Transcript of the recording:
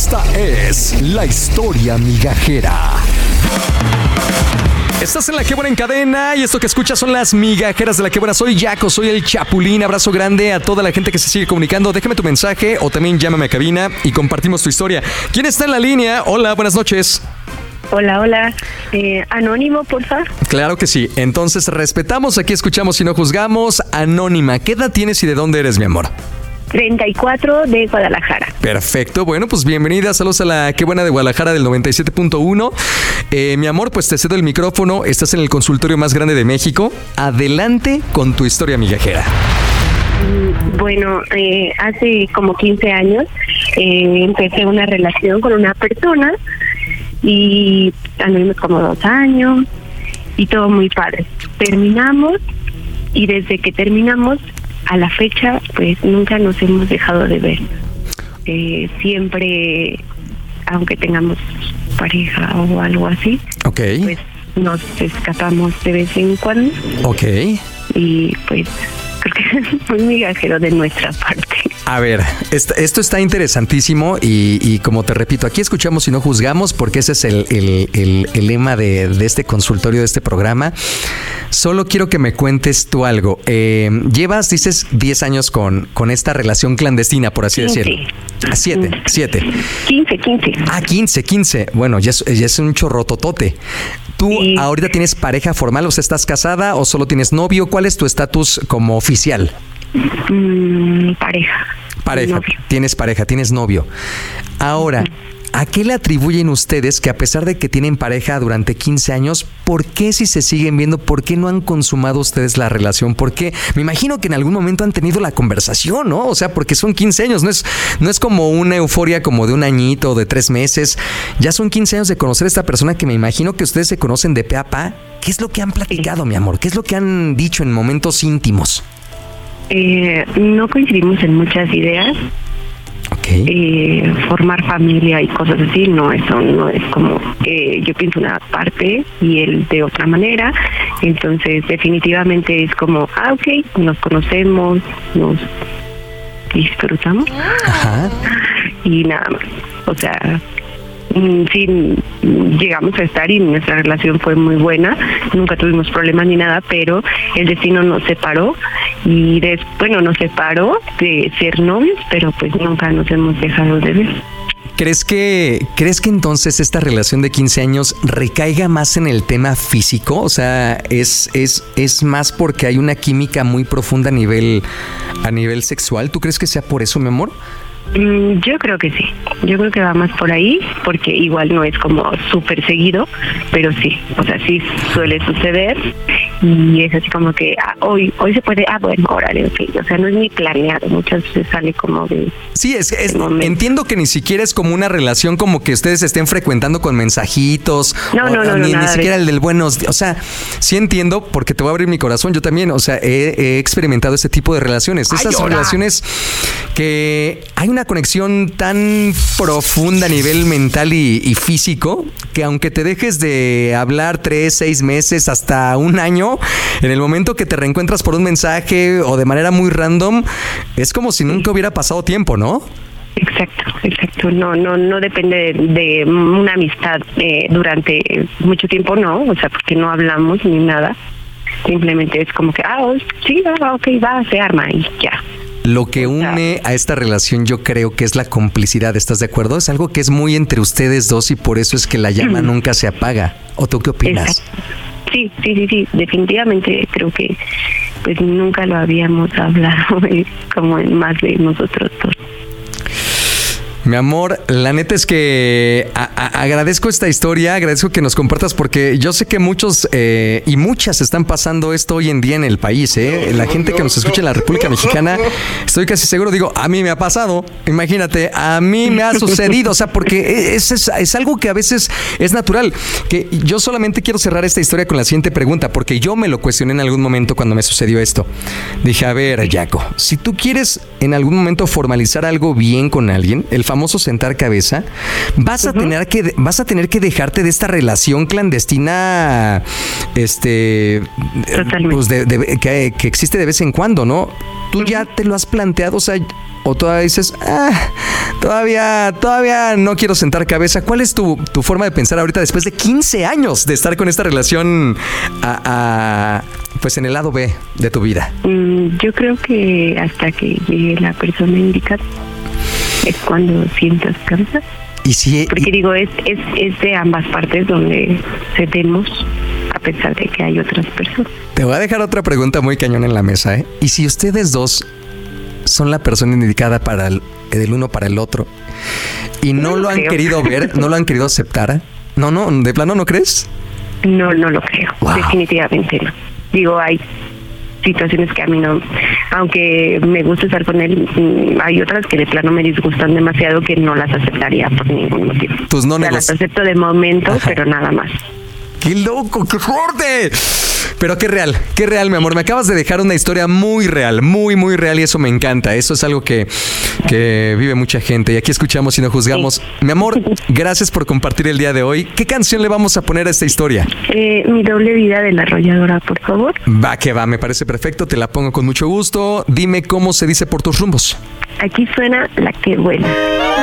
Esta es la historia migajera. Estás en La Qué Buena en cadena y esto que escuchas son las migajeras de La Qué Buena. Soy Jaco, soy el Chapulín. Abrazo grande a toda la gente que se sigue comunicando. Déjame tu mensaje o también llámame a cabina y compartimos tu historia. ¿Quién está en la línea? Hola, buenas noches. Hola. Anónimo, por favor. Claro que sí. Entonces respetamos, aquí escuchamos y no juzgamos. Anónima, ¿qué edad tienes y de dónde eres, mi amor? 34 de Guadalajara. Perfecto, bueno, pues bienvenida, saludos a la Qué Buena de Guadalajara del 97.1. Mi amor, pues te cedo el micrófono, estás en el consultorio más grande de México. Adelante con tu historia migajera. Bueno, hace como 15 años empecé una relación con una persona y anduvimos como 2 años y todo muy padre. Terminamos y desde que terminamos a la fecha, pues nunca nos hemos dejado de ver. Siempre, aunque tengamos pareja o algo así, okay, pues nos escapamos de vez en cuando. Okay. Y pues creo que es muy migajero de nuestra parte. A ver, esto está interesantísimo y como te repito, aquí escuchamos y no juzgamos porque ese es el lema de este consultorio, de este programa. Solo quiero que me cuentes tú algo. Llevas, dices, 10 años con esta relación clandestina, por así 15. decirlo. 7. 15. Ah, 15. Bueno, ya es un chorrototote. ¿Tú ahorita tienes pareja formal? O sea, ¿estás casada o solo tienes novio? ¿Cuál es tu estatus como oficial? Pareja. Novio. Tienes novio. Ahora, ¿a qué le atribuyen ustedes que a pesar de que tienen pareja durante 15 años, por qué si se siguen viendo, por qué no han consumado ustedes la relación? ¿Por qué? Me imagino que en algún momento han tenido la conversación, ¿no? O sea, porque son 15 años, no es como una euforia como de un añito o de 3 meses. Ya son 15 años de conocer a esta persona que me imagino que ustedes se conocen de pe a pa. ¿Qué es lo que han platicado, mi amor? ¿Qué es lo que han dicho en momentos íntimos? No coincidimos en muchas ideas. Okay. Formar familia y cosas así, no, eso no es como yo pienso una parte y él de otra manera. Entonces definitivamente es como ok, nos conocemos, nos disfrutamos. Ajá. Y nada más, o sea, sí, llegamos a estar y nuestra relación fue muy buena, nunca tuvimos problemas ni nada, pero el destino nos separó y nos separó de ser novios, pero pues nunca nos hemos dejado de ver. ¿Crees que entonces esta relación de 15 años recaiga más en el tema físico? O sea, es más porque hay una química muy profunda a nivel sexual. ¿Tú crees que sea por eso, mi amor? Yo creo que sí, yo creo que va más por ahí, porque igual no es como súper seguido, pero sí, o sea, sí suele suceder y es así como que hoy se puede, bueno, órale, ok, o sea, no es ni planeado, muchas veces sale como de... Sí, entiendo que ni siquiera es como una relación como que ustedes estén frecuentando con mensajitos, ni siquiera el del buenos días, o sea, sí entiendo, porque te voy a abrir mi corazón, yo también, o sea, he experimentado este tipo de relaciones, esas relaciones que hay una conexión tan profunda a nivel mental y físico que aunque te dejes de hablar 3, 6 meses hasta un año, en el momento que te reencuentras por un mensaje o de manera muy random, es como si nunca hubiera pasado tiempo, ¿no? Exacto. No depende de una amistad durante mucho tiempo, no, o sea, porque no hablamos ni nada. Simplemente es como que, sí, ok, se arma y ya. Lo que une a esta relación yo creo que es la complicidad, ¿estás de acuerdo? Es algo que es muy entre ustedes dos y por eso es que la llama nunca se apaga. ¿O tú qué opinas? Sí, definitivamente creo que pues nunca lo habíamos hablado como en más de nosotros dos. Mi amor, la neta es que agradezco esta historia, agradezco que nos compartas porque yo sé que muchos y muchas están pasando esto hoy en día en el país, ¿eh? La gente que nos escucha en la República Mexicana, estoy casi seguro, digo, a mí me ha pasado, imagínate, a mí me ha sucedido, o sea, porque es algo que a veces es natural, que yo solamente quiero cerrar esta historia con la siguiente pregunta, porque yo me lo cuestioné en algún momento cuando me sucedió esto. Dije, a ver, Jaco, si tú quieres en algún momento formalizar algo bien con alguien, el famoso sentar cabeza, vas a tener que dejarte de esta relación clandestina, pues que existe de vez en cuando, ¿no? Tú ya te lo has planteado, o sea, o todavía dices, Todavía no quiero sentar cabeza. ¿Cuál es tu forma de pensar ahorita después de 15 años de estar con esta relación pues en el lado B de tu vida? Yo creo que hasta que llegue la persona indicada es cuando sientas cabeza. Y si, porque digo, es de ambas partes donde cedemos a pesar de que hay otras personas. Te voy a dejar otra pregunta muy cañón en la mesa, ¿eh? Y si ustedes dos son la persona indicada para del uno para el otro y no lo han querido ver, no lo han querido aceptar, no, de plano, ¿no crees? No lo creo. Wow. Definitivamente no. Digo, hay situaciones que a mí no, aunque me gusta estar con él, hay otras que de plano me disgustan demasiado que no las aceptaría por ningún motivo. Tus no las acepto de momento, ajá, pero nada más. ¡Qué loco! ¡Qué fuerte! Pero qué real, mi amor. Me acabas de dejar una historia muy real, muy, muy real, y eso me encanta. Eso es algo que vive mucha gente. Y aquí escuchamos y no juzgamos. Sí. Mi amor, gracias por compartir el día de hoy. ¿Qué canción le vamos a poner a esta historia? Mi doble vida de La Arrolladora, por favor. Va que va, me parece perfecto. Te la pongo con mucho gusto. Dime cómo se dice Por tus rumbos. Aquí suena La que vuela.